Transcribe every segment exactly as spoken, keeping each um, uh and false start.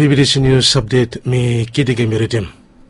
V B D C News Update mi kidige mi ritim.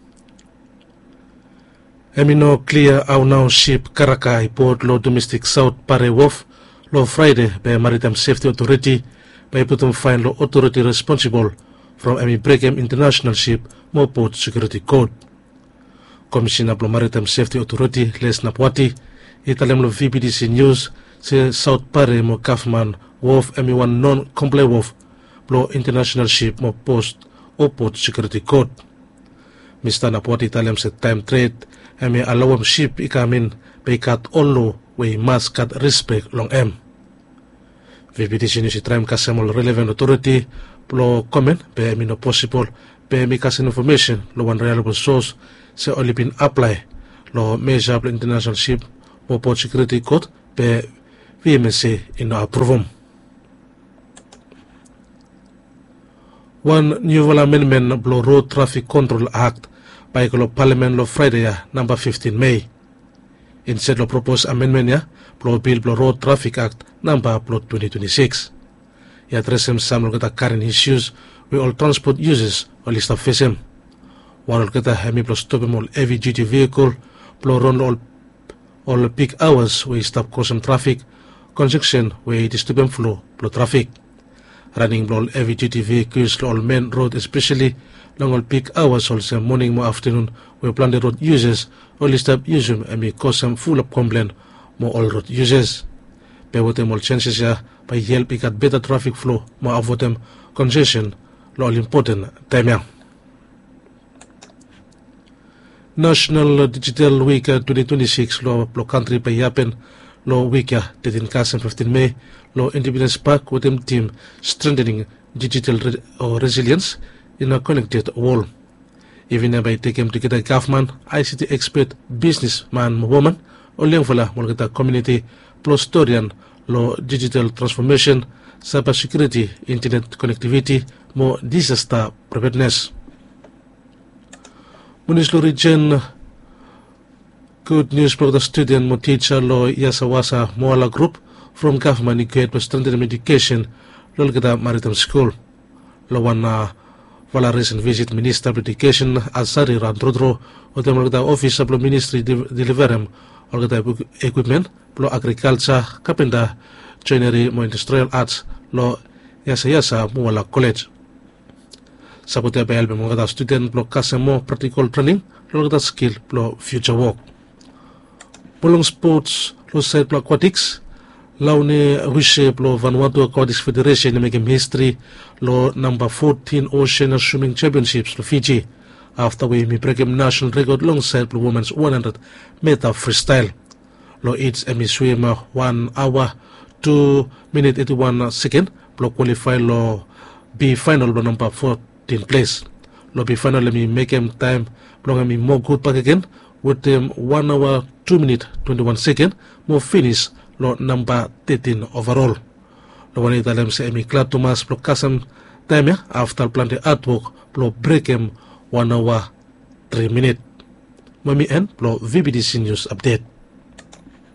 Emino clear au now ship Karakai port lo domestic South Pare Wharf lo Friday by Maritime Safety Authority by putum fine lo authority responsible from Emi Brechem International Ship mo port security code. Commissioner lo Maritime Safety Authority Les Napwati italem lo V B D C News se South Pare mo Kaufman Wharf Emi one non-comply wharf lo international ship mo post o port security code. Mister Napwati italem se time trade Emi alawam ship ikamin by kat onlo we must kat respect long em. V B D C News itram kasemol relevant authority lo comment be emi no possible be emi kasen information lo one reliable source se only been apply lo measure international ship mo port security code be V M C in approval. One new amendment lo Road Traffic Control Act by lo Parliament lo Friday ya number fifteen May. Instead lo proposed amendment ya lo bill lo Road Traffic Act number lo twenty twenty-six. Ya address some lo kata current issues with all transport users or list of facem. One lo kata hemi lo stop all heavy duty vehicle lo run all all peak hours we stop causing traffic congestion we disturb flow lo traffic. Running all heavy duty vehicles all main road especially long all peak hours also morning or afternoon we plan the road users only stop using and may cause some full of complaint more all road users. By what them all chances ya by help it better traffic flow more avoid them congestion lo all important time ya. National Digital Week twenty twenty-six lo lo country by happen lo week ya thirteen fifteen May lo Independence Park with them team strengthening digital re or resilience in a connected world. Even by taking together government, I C T expert, businessman, woman, or lengfala mulgata community, plus historian, lo digital transformation, cyber security, internet connectivity, more disaster preparedness. Munislo region. Good news for the student mo teacher lo Yasawasa Moala group from government equate with strengthening education lo kita maritime school lo wana wala recent visit minister of education Asari Randrodro o temo kita office of ministry deliverem o kita equipment lo agriculture kapenda joinery mo industrial arts lo Yasayasa Moala college. Sabuti ba elbe mo kita student lo kasemo practical training lo kita skill lo future work. Pulong sports lo side plo aquatics law ni wishe plo Vanuatu Aquatics Federation na maging history lo number fourteen Ocean Swimming Championships lo Fiji after we mi Brechem national record long side plo women's one hundred meter freestyle lo it's emi swim one hour two minute eighty-one second plo qualify lo B final lo number fourteen place lo B final mi make him time plo mi more good back again with them one hour two minute twenty-one second more finish lo number thirteen overall. Lo wanita lem sa emi Clad Thomas plo kasam time after plante artwork plo Brechem one hour three minute. Mami en plo V B D C News Update.